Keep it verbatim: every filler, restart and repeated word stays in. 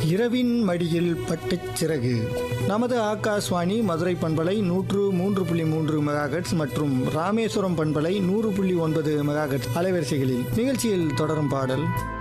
இரவின் மடியில் பட்டுச் சிறகு. நமது ஆகாஷ்வாணி மதுரை பண்பலை நூற்று மூன்று புள்ளி மூன்று மெகாஹெர்ட்ஸ் மற்றும் ராமேஸ்வரம் பண்பலை நூறு புள்ளி ஒன்பது மெகாஹெர்ட்ஸ் அலைவரிசைகளில் நிகழ்ச்சியில் தொடரும் பாடல்